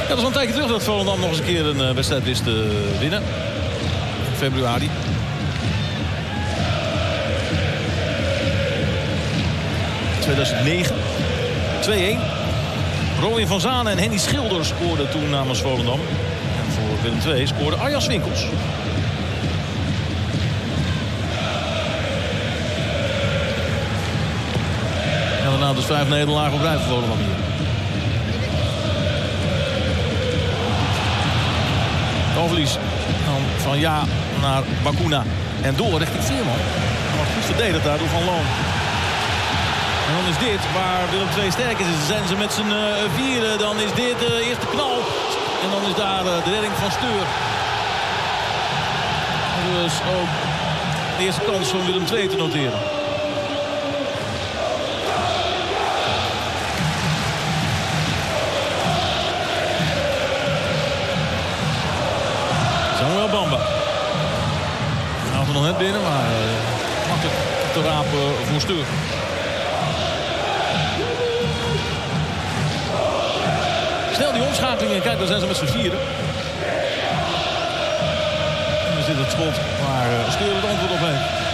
Ja, dat is al een tijdje terug dat Volendam nog eens een keer een wedstrijd wist te winnen. In februari. In 2009. 2-1. Robin van Zanen en Henny Schilder scoorden toen namens Volendam. En voor Willem II scoorde Arjan Swinkels. En daarna dus 5 nederlagen op rij voor Volendam hier. Overlies dan van Ja naar Bakuna. En door richting Veerman. Maar goed verdedigd daar door Van Loon. En dan is dit waar Willem II sterk is. Zijn ze met z'n vieren. Dan is dit de eerste knal. En dan is daar de redding van Steur. Dus ook de eerste kans van Willem II te noteren. Samuel Bamba. Hij had er nog net binnen, maar makkelijk te rapen voor Steur. Snel die omschakeling en kijk, daar zijn ze met z'n vieren. En dan zit het schot waar Steur het antwoord op heeft.